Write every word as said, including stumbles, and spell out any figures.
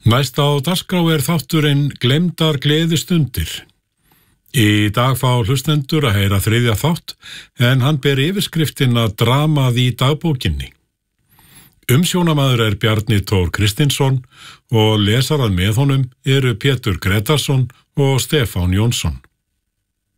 Næst á dagskrá er þátturinn Gleymdar gleðistundir. Í dag fá hlustendur að heyra þriðja þátt, en hann ber yfirskriftina Dramað í dagbókinni. Umsjónamaður er Bjarni Thor Kristinsson og lesarað með honum eru Pétur Gretarsson og Stefán Jónsson.